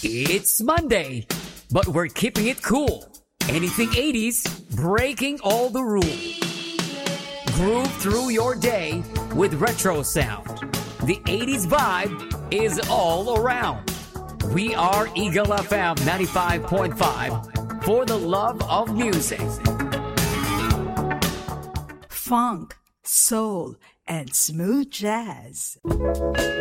It's Monday, but we're keeping it cool. Anything 80s, breaking all the rules. Groove through your day with retro sound. The 80s vibe is all around. We are Eagle FM 95.5 for the love of music. Funk, soul, and smooth jazz.